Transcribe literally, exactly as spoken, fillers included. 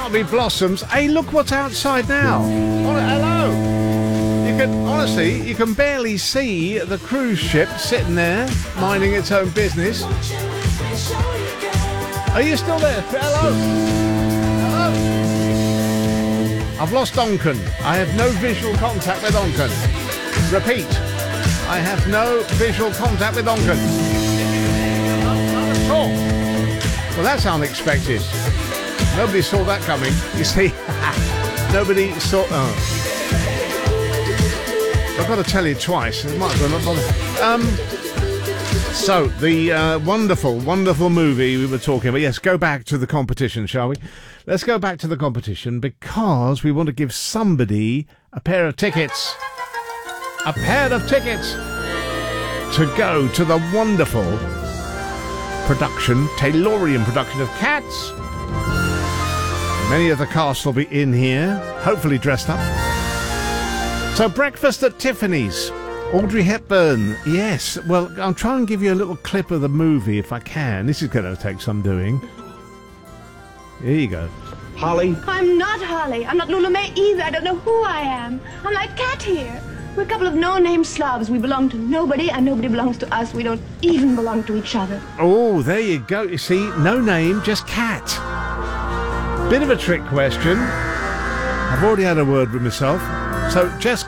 That'll be Blossoms. Hey, look what's outside now. Oh, hello. You can, honestly, you can barely see the cruise ship sitting there, minding its own business. Are you still there? Hello? Hello? I've lost Donkin. I have no visual contact with Donkin. Repeat. I have no visual contact with Donkin. Oh. Well, that's unexpected. Nobody saw that coming. You see, nobody saw... Oh. I've got to tell you twice. It might as well not bother. Um, so, the uh, wonderful, wonderful movie we were talking about. Yes, go back to the competition, shall we? Let's go back to the competition because we want to give somebody a pair of tickets. A pair of tickets to go to the wonderful production, Taylorian production of Cats. Many of the cast will be in here, hopefully dressed up. So, Breakfast at Tiffany's. Audrey Hepburn. Yes, well, I'll try and give you a little clip of the movie if I can. This is going to take some doing. Here you go. Holly? I'm not Holly. I'm not Lula May either. I don't know who I am. I'm like Cat here. We're a couple of no-name slobs. We belong to nobody, and nobody belongs to us. We don't even belong to each other. Oh, there you go. You see, no name, just Cat. Bit of a trick question. I've already had a word with myself. So, Jess